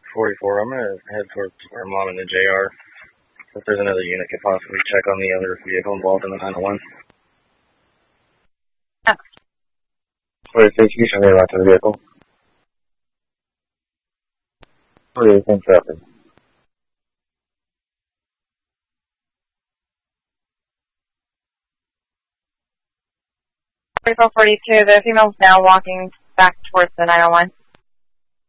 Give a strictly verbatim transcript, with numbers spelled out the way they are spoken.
forty-four, I'm going to head towards where Mom and the J R. If there's another unit, could possibly check on the other vehicle involved in the nine oh one. Yeah. forty-six, you should relay to the vehicle. forty-eight, ten seven. forty-four forty-two, the female's now walking back towards the nine oh one.